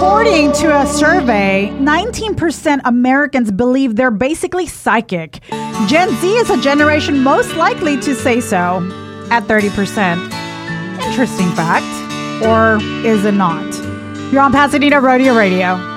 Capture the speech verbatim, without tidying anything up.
According to a survey, nineteen percent Americans believe they're basically psychic. Gen Z is a generation most likely to say so, at thirty percent. Interesting fact. Or is it not? You're on Pasadena Rodeo Radio.